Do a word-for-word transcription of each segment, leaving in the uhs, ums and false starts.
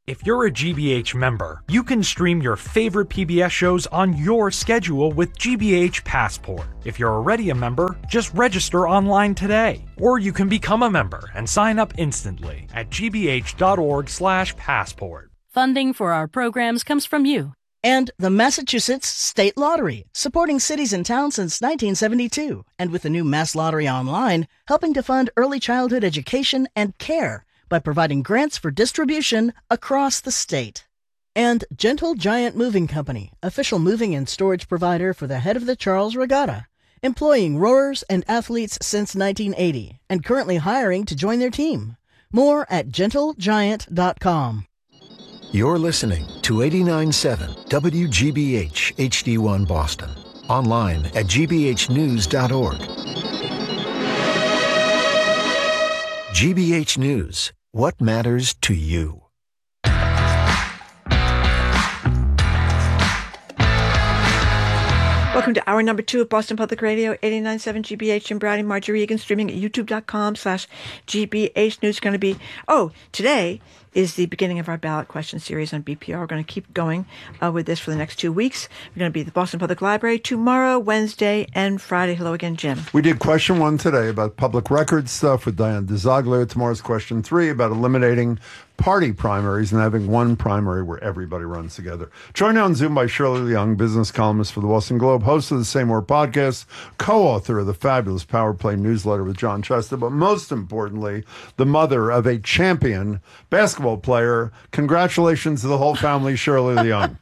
If you're a G B H member, you can stream your favorite P B S shows on your schedule with G B H Passport. If you're already a member, just register online today. Or you can become a member and sign up instantly at gbh.org slash passport. Funding for our programs comes from you. And the Massachusetts State Lottery, supporting cities and towns since nineteen seventy-two. And with the new Mass Lottery Online, helping to fund early childhood education and care by providing grants for distribution across the state. And Gentle Giant Moving Company, official moving and storage provider for the head of the Charles Regatta, employing rowers and athletes since nineteen eighty, and currently hiring to join their team. More at gentle giant dot com. You're listening to eighty-nine point seven W G B H H D one Boston. Online at g b h news dot org. G B H News. What matters to you? Welcome to hour number two of Boston Public Radio, eighty-nine point seven G B H. Jim Browning, Marjorie Egan, streaming at youtube.com slash GBH News. Going to be, oh, today is the beginning of our ballot question series on B P R. We're going to keep going uh, with this for the next two weeks. We're going to be at the Boston Public Library tomorrow, Wednesday, and Friday. Hello again, Jim. We did question one today about public records stuff with Diane DeZoglio. Tomorrow's question three about eliminating party primaries and having one primary where everybody runs together. Joined on Zoom by Shirley Young, business columnist for the Boston Globe, host of the Say More podcast, co-author of the fabulous Power Play newsletter with John Chester, but most importantly, the mother of a champion basketball player. Congratulations to the whole family, Shirley Young.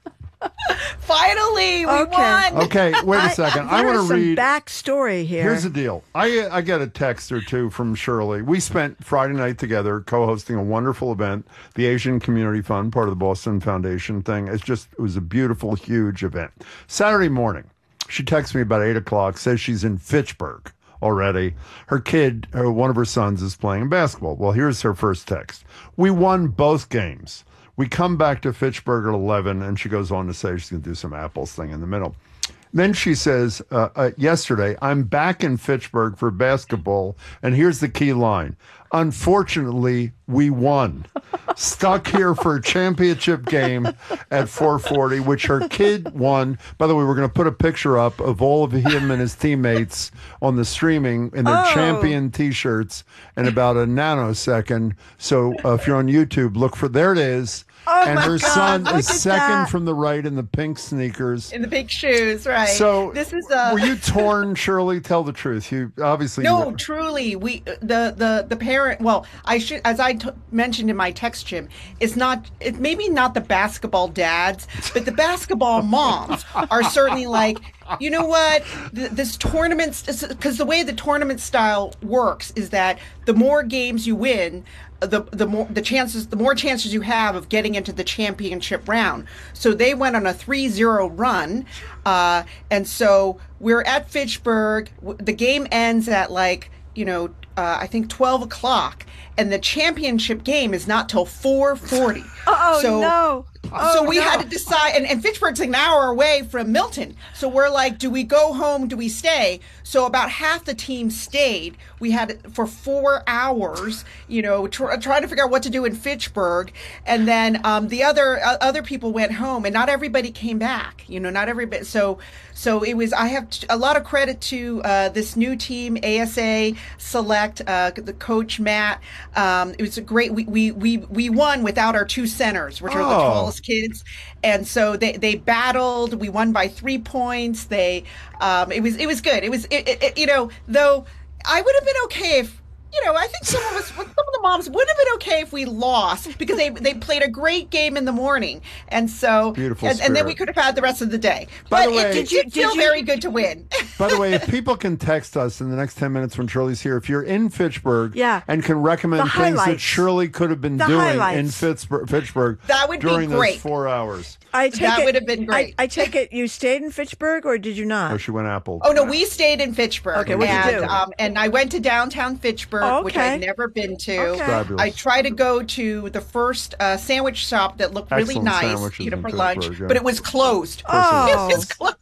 Finally, we Okay. won. Okay, wait a second. I, I want to read backstory here. Here's the deal. I I get a text or two from Shirley. We spent Friday night together co-hosting a wonderful event, the Asian Community Fund, part of the Boston Foundation thing. It's just, it was a beautiful, huge event. Saturday morning, she texts me about eight o'clock, says she's in Fitchburg already. Her kid, her, one of her sons, is playing basketball. Well, here's her first text. We won both games. We come back to Fitchburg at eleven, and she goes on to say she's going to do some Apples thing in the middle. Then she says, uh, uh, yesterday, I'm back in Fitchburg for basketball, and here's the key line. Unfortunately, we won. Stuck here for a championship game at four forty, which her kid won. By the way, we're going to put a picture up of all of him and his teammates on the streaming in their Oh. champion T-shirts in about a nanosecond. So uh, if you're on YouTube, look for, there it is. Oh and my her God, son look is at second that. from the right in the pink sneakers. In the big shoes, right? So this is uh, were you torn, Shirley? Tell the truth. You obviously no, you were, truly, we the the the parent. Well, I should, as I t- mentioned in my text, Jim, it's not. It's maybe not the basketball dads, but the basketball moms are certainly like, you know what? Th- this tournament, because the way the tournament style works is that the more games you win, the the more the chances the more chances you have of getting into the championship round. So they went on a three zero run, uh, and so we're at Fitchburg. The game ends at like you know uh, I think twelve o'clock, and the championship game is not till four forty. Oh, so, no. Oh, so we no. had to decide, and, and Fitchburg's like an hour away from Milton. So we're like, do we go home? Do we stay? So about half the team stayed. We had for four hours, you know, tr- trying to figure out what to do in Fitchburg. And then um, the other uh, other people went home, and not everybody came back. You know, not everybody. So so it was. I have t- a lot of credit to uh, this new team, A S A Select, uh, the coach Matt. Um, it was a great. We we we we won without our two centers, which are the Oh. tallest kids, and so they, they battled. We won by three points. They, um, it was it was good. It was it, it, it, you know, though I would have been okay if, you know, I think some of us, some of the moms would have been okay if we lost, because they they played a great game in the morning, and so Beautiful and, and then spirit. we could have had the rest of the day. By But the way- it, Did did you- you feel did you- very good to win. By the way, if people can text us in the next ten minutes when Shirley's here, if you're in Fitchburg Yeah. and can recommend The things that highlights. Shirley could have been The doing in highlights. Fitchburg, Fitchburg That would be during great. those four hours. I take That it, would have been great. I, I take it you stayed in Fitchburg, or did you not? Oh, she went Apple. Oh no, we stayed in Fitchburg. Okay, what'd you and, do? Um, and I went to downtown Fitchburg, Oh, which okay. I'd never been to. Okay. Fabulous. I tried to go to the first uh, sandwich shop that looked really Excellent nice, sandwiches you know, in for lunch, Fitchburg, yeah. but it was closed. Oh. It was closed.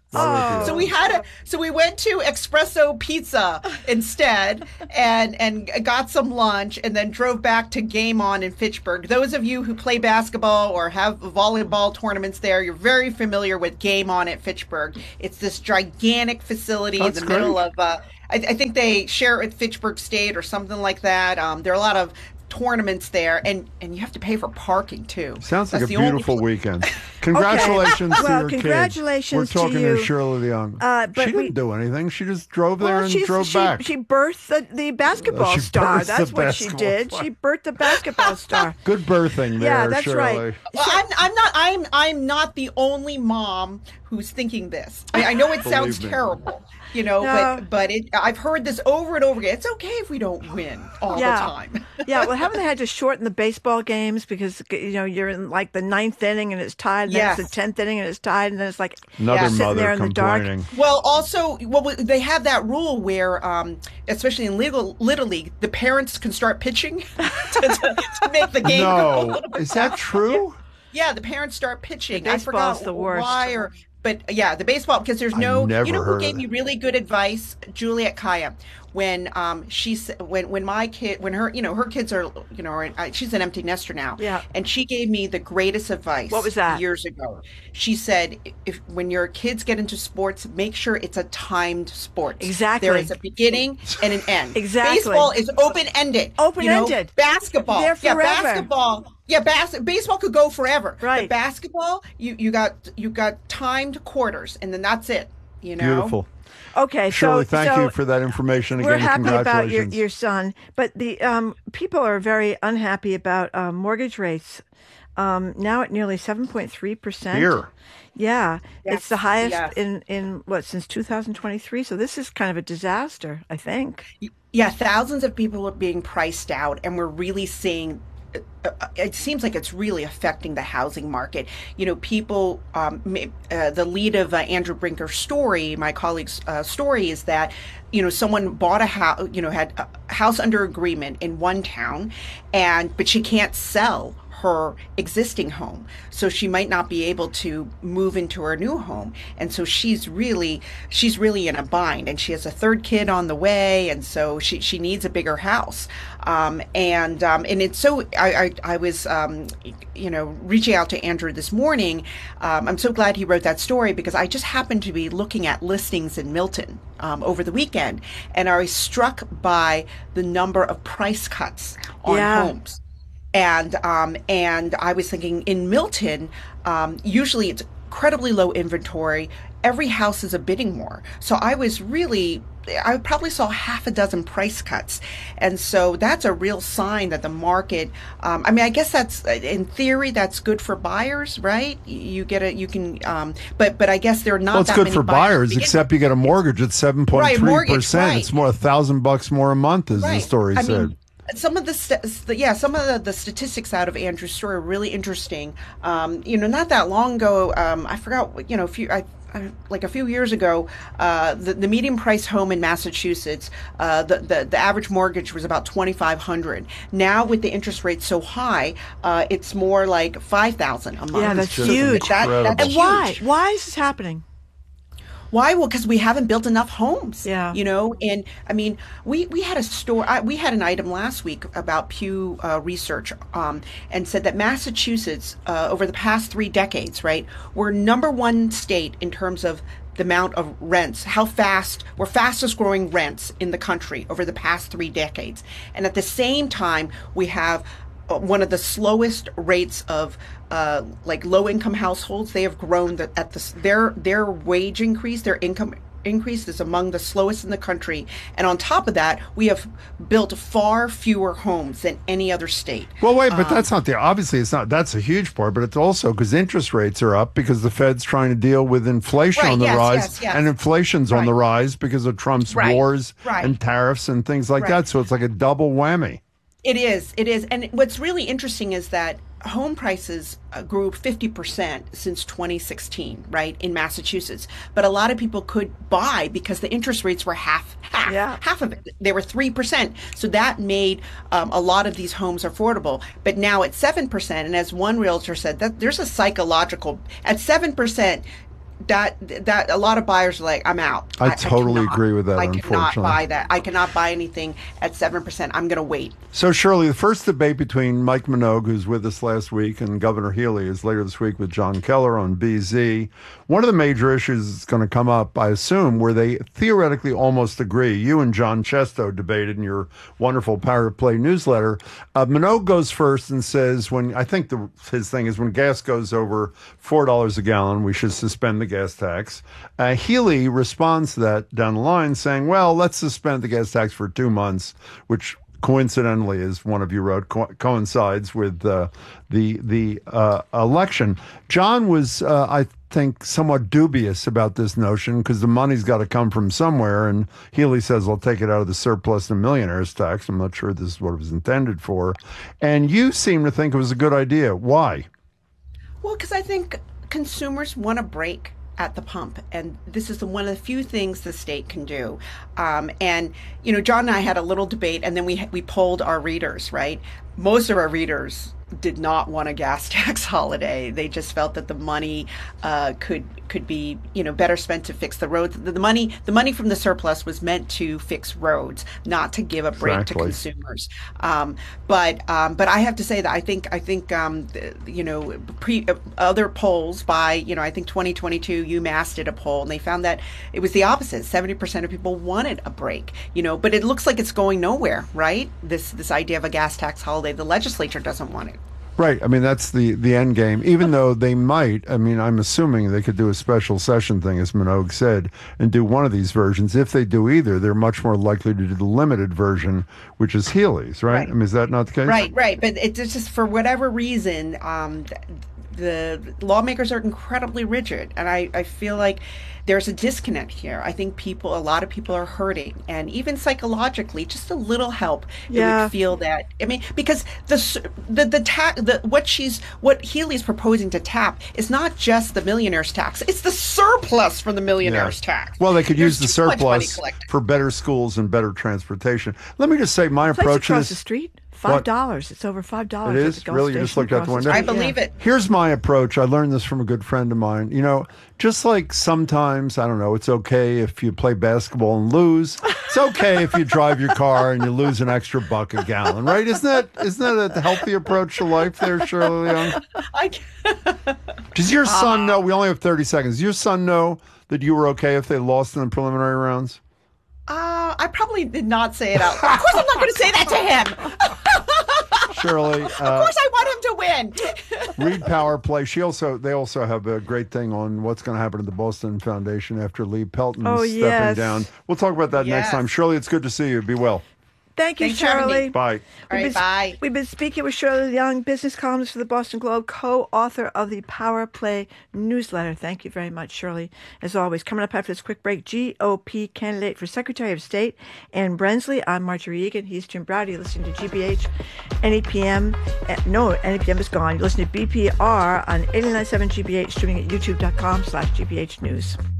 Why would I do So that? we had a so we went to Espresso Pizza instead and and got some lunch and then drove back to Game On in Fitchburg. Those of you who play basketball or have volleyball tournaments there, you're very familiar with Game On at Fitchburg. It's this gigantic facility That's in the middle great. of uh, I, I think they share it with Fitchburg State or something like that. Um, there are a lot of tournaments there, and and you have to pay for parking too. Sounds like That's a the only beautiful pl- weekend. Congratulations to Well, your kids. congratulations We're to talking you. to Shirley Young. Uh, but she didn't we- do anything. She just drove there Well, and she's- drove she, back. She birthed the, the basketball she star. birthed That's the what she basketball did. star. She birthed the basketball star. Good birthing there, Yeah, that's Shirley. right. Well, I'm, I'm not. I'm. I'm not the only mom who's thinking this. I, I know it sounds Believe me. terrible, you know, No. but but it. I've heard this over and over again. It's okay if we don't win all Yeah. the time. Yeah, well, haven't they had to shorten the baseball games because you know you're in like the ninth inning and it's tied, and Yes. then it's the tenth inning and it's tied, and then it's like Another Yeah. sitting mother there in the dark. complaining. Well, also, well, they have that rule where, um, especially in little little league, the parents can start pitching to, to, to make the game go a No, little bit is that faster. true? Yeah, the parents start pitching. The I baseball's forgot the worst. why or. But yeah, the baseball, because there's I no, never you know who heard gave of me it. really good advice? Juliet Kaya. When um she s- when when my kid when her you know her kids are you know are, uh, she's an empty nester now. Yeah. And she gave me the greatest advice. What was that? Years ago. She said, if when your kids get into sports, make sure it's a timed sport. Exactly. There is a beginning and an end. Exactly. Baseball is open ended. Open-ended. Basketball. They're Yeah, forever. basketball. Yeah, bas- baseball could go forever. Right. But basketball, you you got you got timed quarters, and then that's it. You know. Beautiful. Okay, Shirley, so thank so you for that information again. we're happy about your, Congratulations. your son, but the um, people are very unhappy about uh, mortgage rates. Um, now at nearly seven point three percent. Here. Yeah, it's the Yes, highest yes. in, in what, since two thousand twenty-three. So this is kind of a disaster, I think. Yeah, thousands of people are being priced out, and we're really seeing. uh, It seems like it's really affecting the housing market. You know, people. Um, may- uh, the lead of uh, Andrew Brinker's story, my colleague's uh, story, is that you know someone bought a house. You know, had a house under agreement in one town, and but she can't sell her existing home, so she might not be able to move into her new home, and so she's really she's really in a bind, and she has a third kid on the way, and so she she needs a bigger house, um, and um, and it's so I I, I was um, you know reaching out to Andrew this morning. Um, I'm so glad he wrote that story because I just happened to be looking at listings in Milton um, over the weekend, and I was struck by the number of price cuts on Yeah. homes. And um, and I was thinking in Milton, um, usually it's incredibly low inventory. Every house is a bidding war. So I was really, I probably saw half a dozen price cuts. And so that's a real sign that the market, um, I mean, I guess that's, in theory, that's good for buyers, right? You get a, you can, um, but but I guess there are not Well, it's that good many for buyers, to begin except you get a mortgage at seven point Right, three mortgage, percent. right. It's more a thousand bucks more a month, as the Right. story I said. mean, some of the, st- the yeah, some of the, the statistics out of Andrew's story are really interesting. Um, you know, not that long ago, um, I forgot. You know, a few. I, I, like a few years ago, uh, the, the median price home in Massachusetts, uh, the, the the average mortgage was about twenty five hundred. Now, with the interest rate so high, uh, it's more like five thousand a month. Yeah, that's just huge. That, that's And why? huge. Why is this happening? Why? Well, because we haven't built enough homes. Yeah. You know, and I mean, we we had a store. I, we had an item last week about Pew uh, Research, um, and said that Massachusetts, uh, over the past three decades, right, we're number one state in terms of the amount of rents, how fast we're fastest growing rents in the country over the past three decades, and at the same time we have uh, one of the slowest rates of uh, like low income households. They have grown the, at the their their wage increase, their income increase is among the slowest in the country. And on top of that, we have built far fewer homes than any other state. Well, wait, but that's not the, obviously it's not, that's a huge part, but it's also because interest rates are up because the Fed's trying to deal with inflation Right, on the yes, rise, yes, yes. and inflation's on Right. the rise because of Trump's Right, wars right. and tariffs and things like Right. that. So it's like a double whammy. It is. It is. And what's really interesting is that home prices uh, grew fifty percent since twenty sixteen, right, in Massachusetts. But a lot of people could buy because the interest rates were half, half, Yeah. half of it. They were three percent. So that made um, a lot of these homes affordable. But now at seven percent, and as one realtor said, that there's a psychological, at seven percent, that that a lot of buyers are like, I'm out. I totally cannot- agree with that, I cannot unfortunately. buy that. I cannot buy anything at seven percent. I'm going to wait. So, Shirley, the first debate between Mike Minogue, who's with us last week, and Governor Healy is later this week with John Keller on B Z. One of the major issues that's going to come up, I assume, where they theoretically almost agree. You and John Chesto debated in your wonderful Power Play newsletter. Uh, Minogue goes first and says, when I think the, his thing is when gas goes over four dollars a gallon, we should suspend the gas tax. Uh, Healy responds to that down the line saying, well, let's suspend the gas tax for two months, which coincidentally, as one of you wrote, co- coincides with uh, the the uh, election. John was, uh, I think, somewhat dubious about this notion because the money's got to come from somewhere, and Healy says, I'll take it out of the surplus and millionaires tax. I'm not sure this is what it was intended for. And you seem to think it was a good idea. Why? Well, because I think consumers want a break at the pump, and this is the, one of the few things the state can do. Um, and you know, John and I had a little debate, and then we we polled our readers. Right, most of our readers did not want a gas tax holiday. They just felt that the money uh, could could be you know better spent to fix the roads. The, the money the money from the surplus was meant to fix roads, not to give a break Exactly. to consumers. Um, but um, but I have to say that I think I think um, the, you know pre uh, other polls by you know I think twenty twenty-two UMass did a poll, and they found that it was the opposite. seventy percent of people wanted a break. You know, but it looks like it's going nowhere. Right? This this idea of a gas tax holiday, the legislature doesn't want it. Right. I mean, that's the, the end game, even though they might. I mean, I'm assuming they could do a special session thing, as Minogue said, and do one of these versions. If they do either, they're much more likely to do the limited version, which is Healy's, right? Right. I mean, is that not the case? Right, right. But it's just for whatever reason, um, the lawmakers are incredibly rigid. And I, I feel like there's a disconnect here. I think people, a lot of people are hurting. And even psychologically, just a little help, Yeah. it would feel that. I mean, because the, s- the, the, ta- the what she's, what Healy's proposing to tap is not just the millionaire's tax. It's the surplus from the millionaire's Yeah. tax. Well, they could There's use the too much money surplus collected. for better schools and better transportation. Let me just say my Place approach to across this. the street, five dollars. It's over five dollars. It at is? the Gulf Really? You just Station looked out the across window? I street. believe Yeah. it. Here's my approach. I learned this from a good friend of mine. You know, just like sometimes, I don't know, it's okay if you play basketball and lose. It's okay if you drive your car and you lose an extra buck a gallon, right? Isn't that isn't that a healthy approach to life there, Shirley Young? I, Does your son know, we only have thirty seconds, does your son know that you were okay if they lost in the preliminary rounds? Uh, I probably did not say it out. Of course, I'm not going to say that to him. Shirley, Of uh, course, I want him to win. read Power Play. She also they also have a great thing on what's going to happen at the Boston Foundation after Lee Pelton's Oh, stepping yes. down. We'll talk about that next Yes. time. Shirley, it's good to see you. Be well. Thank you, Thanks for having me. Shirley. Bye. All We've right, been- bye. We've been speaking with Shirley Young, business columnist for the Boston Globe, co-author of the Power Play newsletter. Thank you very much, Shirley. As always, coming up after this quick break, G O P candidate for Secretary of State Ann Brensley. I'm Marjorie Egan. He's Jim Browdy. You're listening to G B H, N E P M. Uh, no, N E P M is gone. You're listening to B P R on eighty-nine point seven G B H, streaming at youtube dot com slash G B H News.